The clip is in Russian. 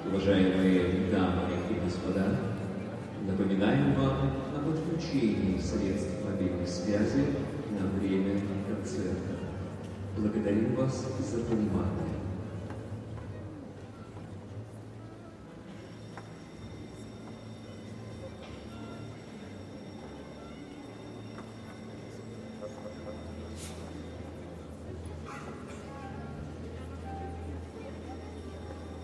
Уважаемые дамы и господа, напоминаем вам об отключении средств мобильной связи на время концерта. Благодарим вас за понимание.